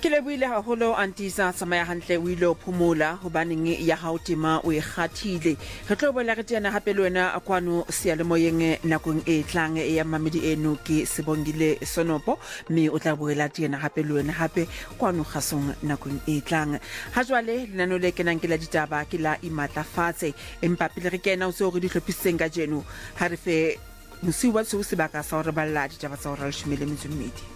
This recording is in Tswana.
Ke lebohile haholo Antisa tsamaya hantle o ile o phomola hobaneng ya hao tema o e kgathile. Re tlo boela re tsena hape le wena kwano seyalemoyeng nakong e tlang ya mamedi eno ke Sebongile Sonopo mme o tla boela tsena hape le wena hape kwano gasong nakong e tlang. Ha jwale lenano le kenang ke la ditaba ke la imatlafatse empa pele re kena o se o re di hlophiseng ka jeno ha re fe musiwa se o sebaka sa hore balla ditaba tsa hore le shumele metsumedi.